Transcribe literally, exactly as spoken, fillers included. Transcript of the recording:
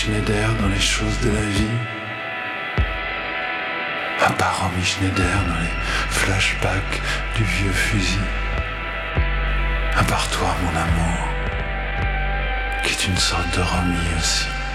Schneider dans les choses de la vie. À part Romy Schneider dans les flashbacks du vieux fusil. À part toi, mon amour, qui est une sorte de Romy aussi.